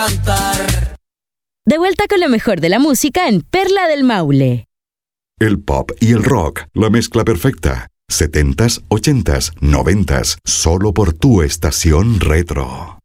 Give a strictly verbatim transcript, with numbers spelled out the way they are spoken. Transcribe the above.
cantar. De vuelta con lo mejor de la música en Perla del Maule. El pop y el rock, la mezcla perfecta. Setentas, ochentas, noventas, solo por tu estación retro.